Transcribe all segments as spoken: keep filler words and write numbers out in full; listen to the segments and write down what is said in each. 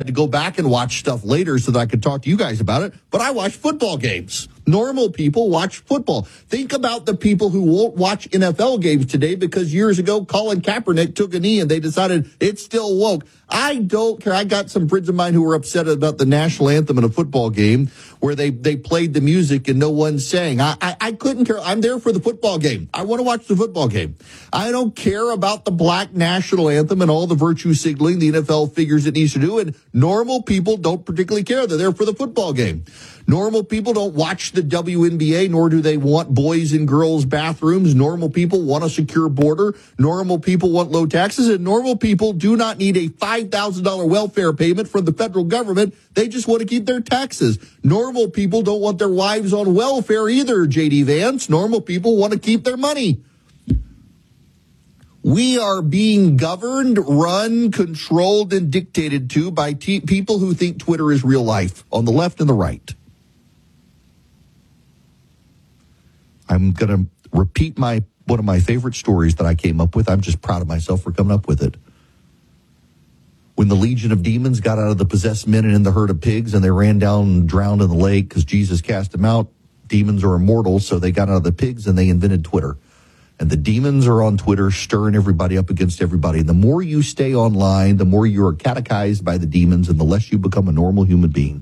to go back and watch stuff later so that I could talk to you guys about it. But I watch football games. Normal people watch football. Think about the people who won't watch N F L games today because years ago Colin Kaepernick took a knee and they decided it's still woke. I don't care. I got some friends of mine who were upset about the national anthem in a football game where they, they played the music and no one sang. I, I, I couldn't care. I'm there for the football game. I want to watch the football game. I don't care about the black national anthem and all the virtue signaling the N F L figures it needs to do. And normal people don't particularly care. They're there for the football game. Normal people don't watch the W N B A, nor do they want boys and girls bathrooms. Normal people want a secure border. Normal people want low taxes. And normal people do not need a five thousand dollars welfare payment from the federal government. They just want to keep their taxes. Normal people don't want their wives on welfare either, J D Vance. Normal people want to keep their money. We are being governed, run, controlled, and dictated to by t- people who think Twitter is real life on the left and the right. I'm going to repeat my one of my favorite stories that I came up with. I'm just proud of myself for coming up with it. When the legion of demons got out of the possessed men and in the herd of pigs, and they ran down and drowned in the lake because Jesus cast them out, demons are immortal, so they got out of the pigs and they invented Twitter. And the demons are on Twitter stirring everybody up against everybody. And the more you stay online, the more you are catechized by the demons and the less you become a normal human being.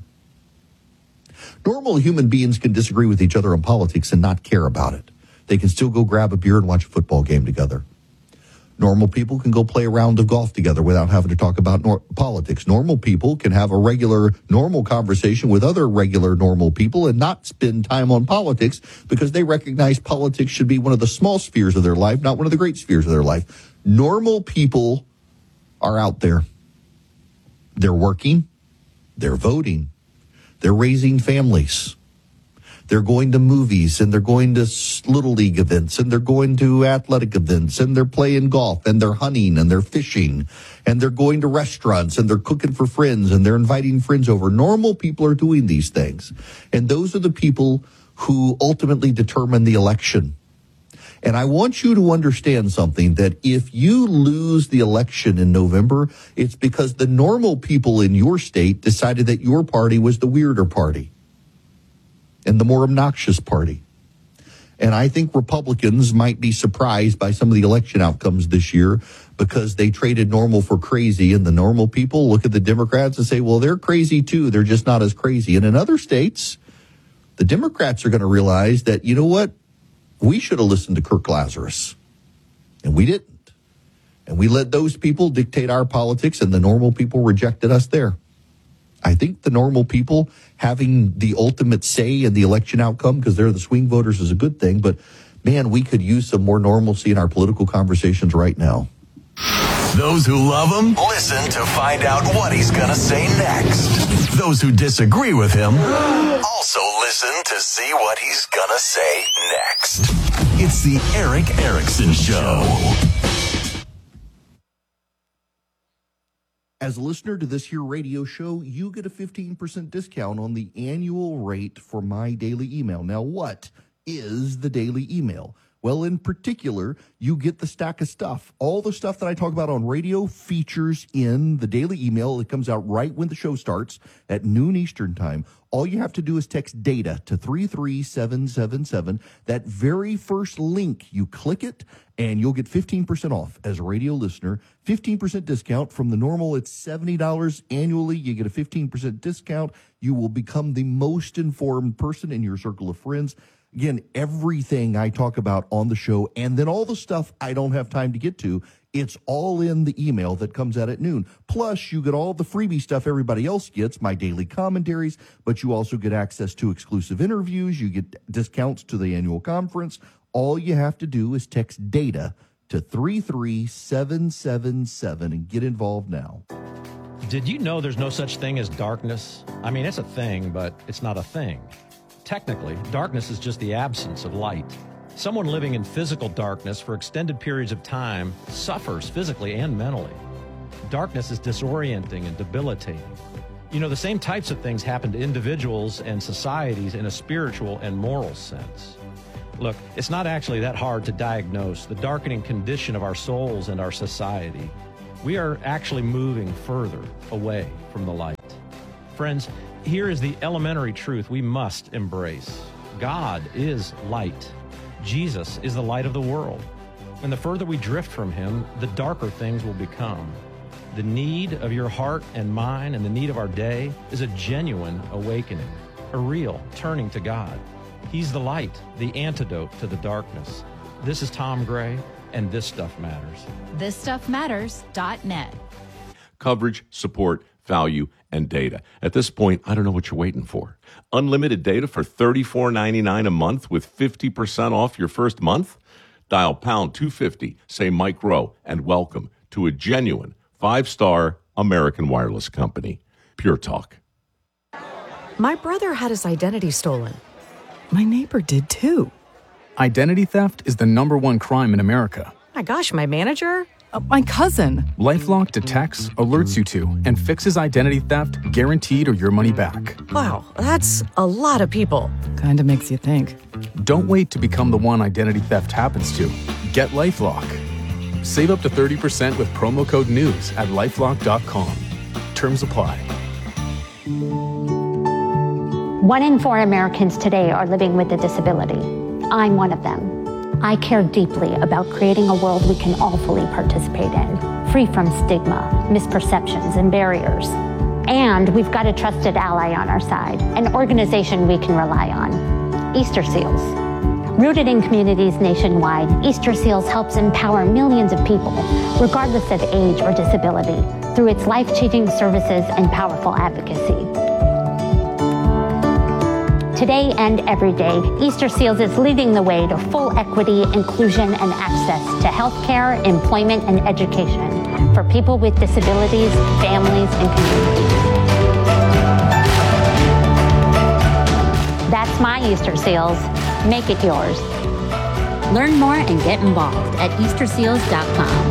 Normal human beings can disagree with each other on politics and not care about it. They can still go grab a beer and watch a football game together. Normal people can go play a round of golf together without having to talk about nor- politics. Normal people can have a regular, normal conversation with other regular, normal people and not spend time on politics because they recognize politics should be one of the small spheres of their life, not one of the great spheres of their life. Normal people are out there. They're working. They're voting. They're raising families. They're going to movies, and they're going to Little League events, and they're going to athletic events, and they're playing golf, and they're hunting, and they're fishing, and they're going to restaurants, and they're cooking for friends, and they're inviting friends over. Normal people are doing these things. And those are the people who ultimately determine the election. And I want you to understand something, that if you lose the election in November, it's because the normal people in your state decided that your party was the weirder party and the more obnoxious party. And I think Republicans might be surprised by some of the election outcomes this year because they traded normal for crazy, and the normal people look at the Democrats and say, well, they're crazy too. They're just not as crazy. And in other states, the Democrats are going to realize that, you know what? We should have listened to Kirk Lazarus, and we didn't. And we let those people dictate our politics, and the normal people rejected us there. I think the normal people having the ultimate say in the election outcome, because they're the swing voters, is a good thing. But, man, we could use some more normalcy in our political conversations right now. Those who love him, listen to find out what he's going to say next. Those who disagree with him, also listen to see what he's going to say next. It's the Erick Erickson Show. As a listener to this here radio show, you get a fifteen percent discount on the annual rate for my daily email. Now, what is the daily email? Well, in particular, you get the stack of stuff. All the stuff that I talk about on radio features in the daily email. It comes out right when the show starts at noon Eastern time. All you have to do is text DATA to three three seven seven seven. That very first link, you click it, and you'll get fifteen percent off as a radio listener. fifteen percent discount from the normal. It's seventy dollars annually. You get a fifteen percent discount. You will become the most informed person in your circle of friends. Again, everything I talk about on the show, and then all the stuff I don't have time to get to, it's all in the email that comes out at noon. Plus, you get all the freebie stuff everybody else gets, my daily commentaries, but you also get access to exclusive interviews. You get discounts to the annual conference. All you have to do is text DATA to three three seven seven seven and get involved now. Did you know there's no such thing as darkness? I mean, it's a thing, but it's not a thing. Technically, darkness is just the absence of light. Someone living in physical darkness for extended periods of time suffers physically and mentally. Darkness is disorienting and debilitating. You know, the same types of things happen to individuals and societies in a spiritual and moral sense. Look, it's not actually that hard to diagnose the darkening condition of our souls and our society. We are actually moving further away from the light. Friends, here is the elementary truth we must embrace. God is light. Jesus is the light of the world. And the further we drift from him, the darker things will become. The need of your heart and mine and the need of our day is a genuine awakening, a real turning to God. He's the light, the antidote to the darkness. This is Tom Gray, and This Stuff Matters. this stuff matters dot net. Coverage, support, value, and data. At this point, I don't know what you're waiting for. Unlimited data for thirty-four ninety-nine a month with fifty percent off your first month? Dial pound two fifty, say Mike Rowe, and welcome to a genuine five-star American wireless company. Pure Talk. My brother had his identity stolen. My neighbor did too. Identity theft is the number one crime in America. My gosh, my manager? Uh, my cousin. LifeLock detects, alerts you to, and fixes identity theft guaranteed or your money back. Wow, that's a lot of people. Kinda makes you think. Don't wait to become the one identity theft happens to. Get LifeLock. Save up to thirty percent with promo code NEWS at lifelock dot com. Terms apply. One in four Americans today are living with a disability. I'm one of them. I care deeply about creating a world we can all fully participate in, free from stigma, misperceptions, and barriers. And we've got a trusted ally on our side, an organization we can rely on, Easter Seals. Rooted in communities nationwide, Easter Seals helps empower millions of people, regardless of age or disability, through its life-changing services and powerful advocacy. Today and every day, Easter Seals is leading the way to full equity, inclusion, and access to healthcare, employment, and education for people with disabilities, families, and communities. That's my Easter Seals. Make it yours. Learn more and get involved at easter seals dot com.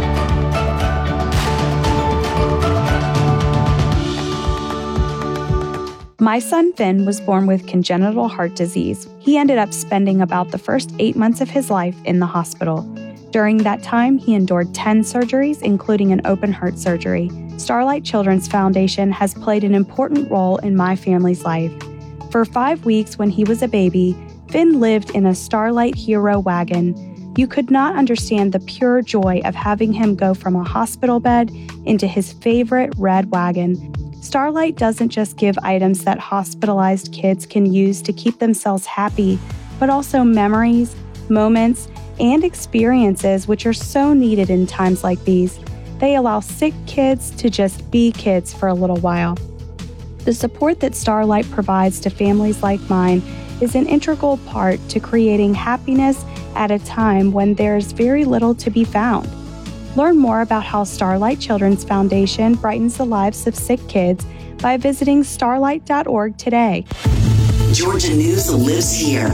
My son Finn was born with congenital heart disease. He ended up spending about the first eight months of his life in the hospital. During that time, he endured ten surgeries, including an open heart surgery. Starlight Children's Foundation has played an important role in my family's life. For five weeks when he was a baby, Finn lived in a Starlight Hero wagon. You could not understand the pure joy of having him go from a hospital bed into his favorite red wagon. Starlight doesn't just give items that hospitalized kids can use to keep themselves happy, but also memories, moments, and experiences which are so needed in times like these. They allow sick kids to just be kids for a little while. The support that Starlight provides to families like mine is an integral part to creating happiness at a time when there's very little to be found. Learn more about how Starlight Children's Foundation brightens the lives of sick kids by visiting starlight dot org today. Georgia News lives here.